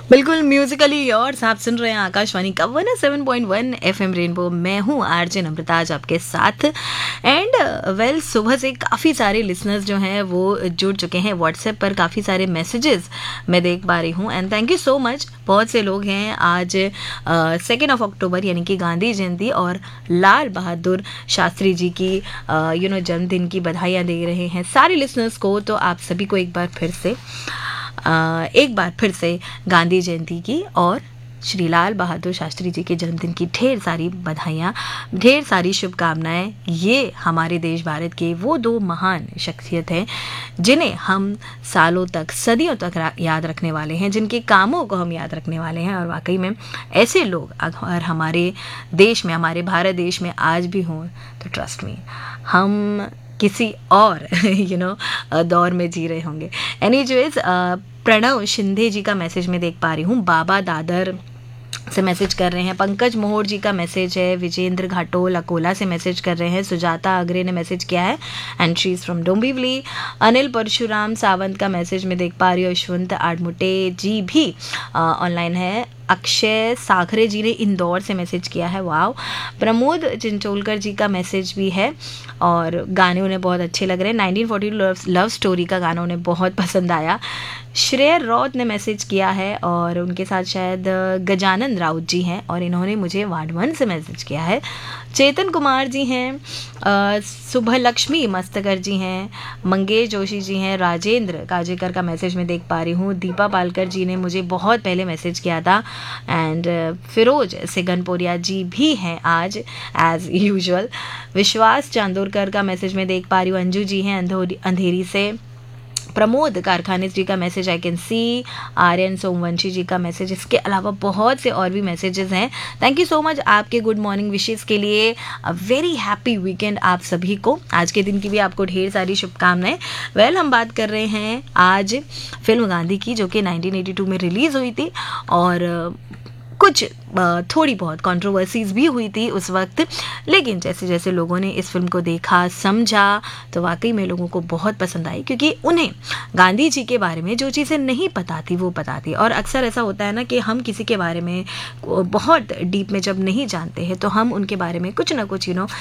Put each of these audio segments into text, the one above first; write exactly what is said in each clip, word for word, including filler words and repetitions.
बिल्कुल Musically yours आप सुन रहे हैं आकाशवाणी का one seven point one FM rainbow. मैं हूँ आरजे नम्रता आज आपके साथ। एंड वेल सुबह से काफ़ी सारे लिसनर्स जो हैं वो जुड़ चुके हैं व्हाट्सएप पर, काफ़ी सारे मैसेजेस मैं देख पा रही हूँ and thank you so much. बहुत से लोग हैं आज सेकेंड ऑफ अक्टूबर यानी कि गांधी जयंती और लाल बहादुर शास्त्री जी की यू नो जन्मदिन की बधाइयाँ दे रहे हैं सारे लिसनर्स को। तो आप सभी को एक बार फिर से Uh, एक बार फिर से गांधी जयंती की और श्री लाल बहादुर शास्त्री जी के जन्मदिन की ढेर सारी बधाइयाँ, ढेर सारी शुभकामनाएं। ये हमारे देश भारत के वो दो महान शख्सियत हैं जिन्हें हम सालों तक, सदियों तक याद रखने वाले हैं, जिनके कामों को हम याद रखने वाले हैं। और वाकई में ऐसे लोग अगर हमारे देश में, हमारे भारत देश में आज भी हों तो ट्रस्ट मी हम किसी और यू नो दौर में जी रहे होंगे। एनीवेज प्रणव शिंदे जी का मैसेज मैं देख पा रही हूँ, बाबा दादर से मैसेज कर रहे हैं। पंकज मोहोर जी का मैसेज है, विजेंद्र घाटोल अकोला से मैसेज कर रहे हैं। सुजाता अग्रे ने मैसेज किया है and she is from Dombivli. Anil Parshuram Sawant का मैसेज मैं देख पा रही हूँ। यशवंत आडमुटे जी भी ऑनलाइन है। अक्षय साखरे जी ने इंदौर से मैसेज किया है, वाव। प्रमोद चिंचोलकर जी का मैसेज भी है और गाने उन्हें बहुत अच्छे लग रहे हैं। Nineteen forty love, love story का गाना उन्हें बहुत पसंद आया। श्रेय रौत ने मैसेज किया है और उनके साथ शायद गजानन राउत जी हैं और इन्होंने मुझे वार्ड वन से मैसेज किया है। चेतन कुमार जी हैं, सुबह लक्ष्मी मस्तकर जी हैं, मंगेश जोशी जी हैं, राजेंद्र काजेकर का मैसेज मैं देख पा रही हूँ। दीपा पालकर जी ने मुझे बहुत पहले मैसेज किया था एंड फिरोज सिगनपुरिया जी भी हैं आज एज यूजुअल। विश्वास चांदोरकर का मैसेज मैं देख पा रही हूँ। अंजू जी हैं अंधेरी से। प्रमोद कारखाने जी का message I can see. Aryan Somvanshi जी का मैसेज, इसके अलावा बहुत से और भी मैसेजेस हैं। थैंक यू सो मच आपके गुड मॉर्निंग विशेस के लिए। अ वेरी हैप्पी वीकेंड आप सभी को। आज के दिन की भी आपको ढेर सारी शुभकामनाएं। वेल well, हम बात कर रहे हैं आज फिल्म गांधी की जो कि नाइनटीन एटी टू में रिलीज़ हुई थी और कुछ थोड़ी बहुत कंट्रोवर्सीज भी हुई थी उस वक्त, लेकिन जैसे जैसे लोगों ने इस फिल्म को देखा, समझा तो वाकई में लोगों को बहुत पसंद आई क्योंकि उन्हें गांधी जी के बारे में जो चीज़ें नहीं पता थी वो पता थी। और अक्सर ऐसा होता है ना कि हम किसी के बारे में बहुत डीप में जब नहीं जानते हैं तो हम उनके बारे में कुछ ना कुछ यू नो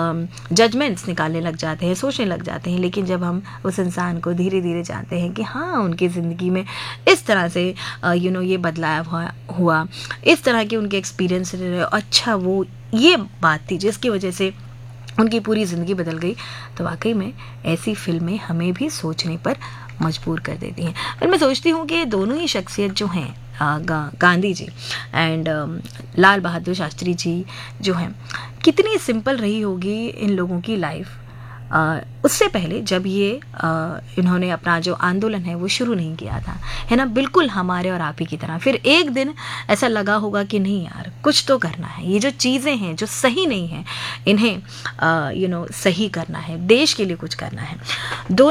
जजमेंट्स निकालने लग जाते हैं, सोचने लग जाते हैं। लेकिन जब हम उस इंसान को धीरे धीरे जानते हैं कि हाँ उनकी ज़िंदगी में इस तरह से यू नो ये बदलाव हुआ हुआ इस तरह के उनके एक्सपीरियंस रहे, अच्छा वो ये बात थी जिसकी वजह से उनकी पूरी ज़िंदगी बदल गई, तो वाकई में ऐसी फिल्में हमें भी सोचने पर मजबूर कर देती हैं। पर मैं सोचती हूँ कि दोनों ही शख्सियत जो हैं गा, गांधी जी एंड लाल बहादुर शास्त्री जी जो हैं, कितनी सिंपल रही होगी इन लोगों की लाइफ Uh, उससे पहले जब ये uh, इन्होंने अपना जो आंदोलन है वो शुरू नहीं किया था, है ना, बिल्कुल हमारे और आप ही की तरह। फिर एक दिन ऐसा लगा होगा कि नहीं यार कुछ तो करना है, ये जो चीज़ें हैं जो सही नहीं हैं इन्हें यू नो सही करना है, देश के लिए कुछ करना है। दोनों